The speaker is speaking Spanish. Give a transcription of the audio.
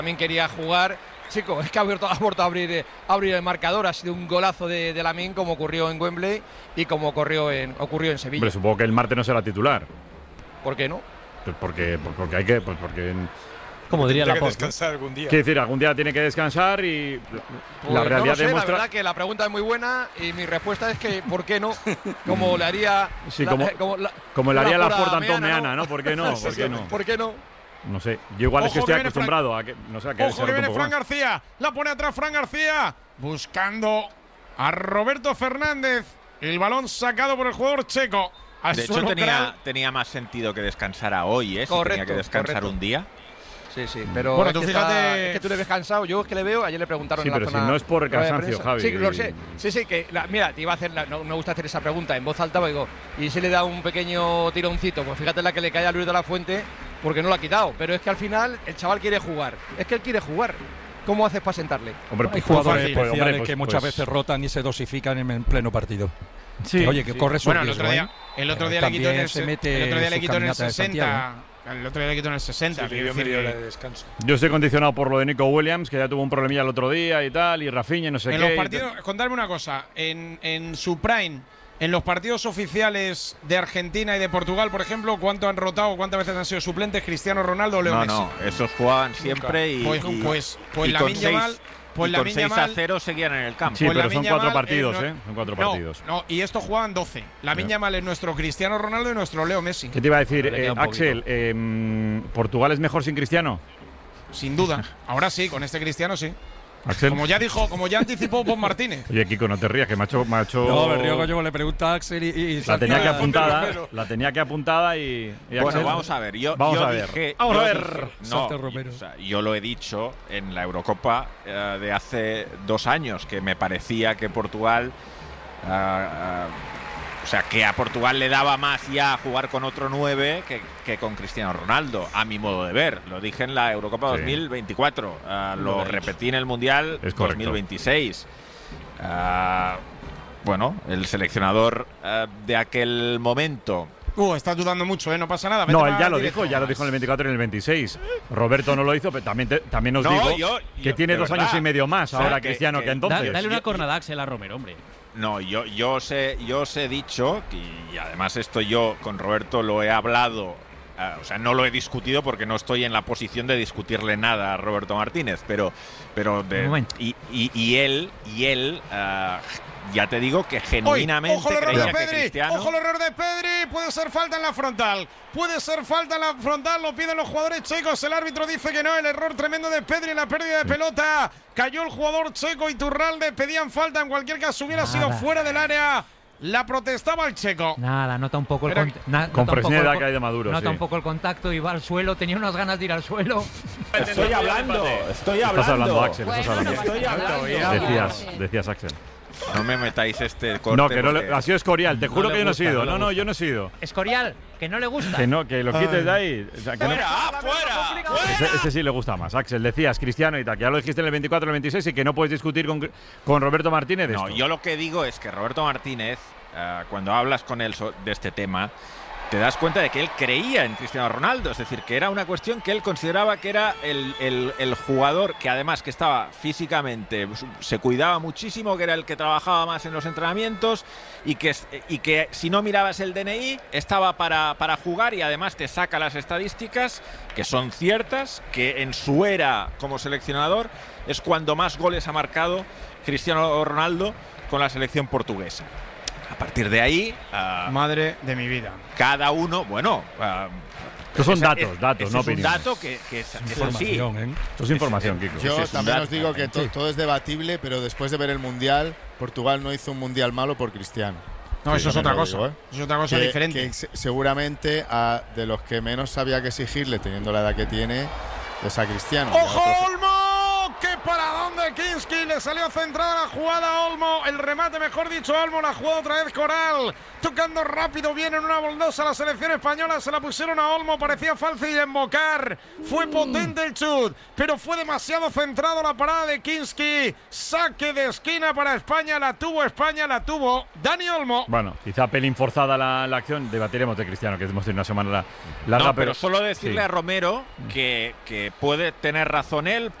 también quería jugar. Chico, es que ha vuelto a abrir el marcador. Ha sido un golazo de Lamine, como ocurrió en Wembley y como ocurrió en Sevilla. Hombre, supongo que el martes no será titular. ¿Por qué no? Pues porque hay que, pues porque como diría la Tiene que descansar algún día. Quiere decir, algún día tiene que descansar y pues la realidad no lo sé, demuestra. La verdad que la pregunta es muy buena y mi respuesta es que ¿por qué no? Como le haría sí, como le haría la Porta Antón Meana, ¿no? ¿Por qué no? ¿Por qué no? ¿Por qué no? No sé, yo igual es que estoy acostumbrado a que no sé, a que Ojo que viene Fran García, la pone atrás Fran García, buscando a Roberto Fernández. El balón sacado por el jugador checo. De hecho tenía más sentido que descansara hoy, ¿eh? Correcto, si tenía que descansar un día. Sí, pero bueno, es tú que fíjate, es que tú le ves cansado. Yo es que le veo, ayer le preguntaron en la pero zona. si no es por el cansancio, Javi. Sí, lo sé. Sí, que mira, te iba a hacer no me gusta hacer esa pregunta en voz alta, pero digo, y si le da un pequeño tironcito, pues fíjate la que le cae a Luis de la Fuente, porque no lo ha quitado, pero es que al final el chaval quiere jugar. Es que él quiere jugar. ¿Cómo haces para sentarle? Hombre, hay jugadores especiales que muchas veces rotan y se dosifican en pleno partido. Sí. Que, oye, que corre su bueno, riesgo, el otro día le quitó en el 60. El otro día le quitó en el 60. Sí, dio media hora de descanso. Yo estoy condicionado por lo de Nico Williams, que ya tuvo un problemilla el otro día y tal, y Rafinha, no sé qué. En los partidos, contadme una cosa, en su prime, en los partidos oficiales de Argentina y de Portugal, por ejemplo, ¿cuánto han rotado, cuántas veces han sido suplentes Cristiano Ronaldo o Leo Messi? No, esos jugaban siempre y Lamine Yamal. Pues con 6-0 seguían en el campo. Sí, pero son 4 partidos, ¿eh? Son 4 partidos. No, y estos jugaban 12. Lamine Yamal es nuestro Cristiano Ronaldo y nuestro Leo Messi. ¿Qué te iba a decir, Axel? ¿Portugal es mejor sin Cristiano? Sin duda. Ahora sí, con este Cristiano sí. Axel. Como ya anticipó Pon Martínez. Oye, Kiko, no te rías, que macho. No, me río yo, le pregunta a Axel y la tenía que apuntada y bueno, Axel, vamos a ver. Yo lo he dicho en la Eurocopa de hace 2 años, que me parecía que Portugal. O sea, que a Portugal le daba más ya jugar con otro 9 que con Cristiano Ronaldo, a mi modo de ver. Lo dije en la Eurocopa 2024, lo repetí en el Mundial 2026. Bueno, el seleccionador de aquel momento... Estás dudando mucho, no pasa nada. No, él ya lo dijo en el 24 y en el 26. Roberto no lo hizo, pero también os digo que tiene 2 años y medio más ahora Cristiano que entonces. Dale una cornada a Axel a Romero, hombre. No, yo os he dicho, y además esto yo con Roberto lo he hablado, o sea, no lo he discutido porque no estoy en la posición de discutirle nada a Roberto Martínez, pero él ya te digo que genuinamente creía que Cristiano… ¡Ojo el error de Pedri! Puede ser falta en la frontal. Lo piden los jugadores checos. El árbitro dice que no. El error tremendo de Pedri en la pérdida de pelota. Cayó el jugador checo Iturralde. Pedían falta. En cualquier caso hubiera sido fuera del área. La protestaba el checo. Nada, nota un poco con Fresneda que hay de Maduro. Nota un poco el contacto y va al suelo. Tenía unas ganas de ir al suelo. Estoy hablando. Estás hablando, Axel. Estoy hablando. Decías, Axel. No me metáis este corte. No, que no ha sido Escorial. Te juro que yo no he sido. No, yo no he sido. Escorial, que no le gusta. Que lo quites de ahí. O sea, ¡Fuera! Ese sí le gusta más. Axel, decías Cristiano y tal, que ya lo dijiste en el 24 y el 26 y que no puedes discutir con Roberto Martínez de esto. No, yo lo que digo es que Roberto Martínez, cuando hablas con él de este tema, te das cuenta de que él creía en Cristiano Ronaldo, es decir, que era una cuestión que él consideraba que era el jugador que además que estaba físicamente, se cuidaba muchísimo, que era el que trabajaba más en los entrenamientos y que si no mirabas el DNI estaba para jugar y además te saca las estadísticas que son ciertas, que en su era como seleccionador es cuando más goles ha marcado Cristiano Ronaldo con la selección portuguesa. A partir de ahí… madre de mi vida. Cada uno, bueno… estos son datos, no opiniones. Es un dato que es información, así. Esto es información, Kiko. Yo también os digo que todo es debatible, pero después de ver el Mundial, Portugal no hizo un Mundial malo por Cristiano. No, eso es otra cosa. Eso es otra cosa diferente. Que seguramente de los que menos había que exigirle, teniendo la edad que tiene, es a Cristiano. ¡Ojo, Olmo! ¡Qué paradón de Kinski, le salió centrada la jugada a Olmo, el remate mejor dicho a Olmo, la jugada otra vez Coral, tocando rápido, viene en una boldosa la selección española, se la pusieron a Olmo, parecía fácil embocar, fue potente el chut, pero fue demasiado centrado la parada de Kinski, saque de esquina para España, la tuvo Dani Olmo. Bueno, quizá pelín forzada la acción, debatiremos de Cristiano, que hemos tenido una semana larga, pero solo decirle a Romero que puede tener razón él,